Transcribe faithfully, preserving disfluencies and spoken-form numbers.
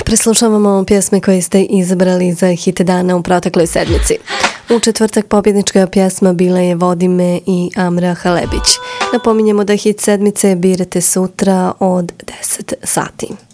Preslušavamo pjesme koje ste izabrali za hit dana u protekloj sedmici. U četvrtak pobjednička pjesma bila je Vodi me i Amra Halebić. Napominjemo da hit sedmice birate sutra od deset sati.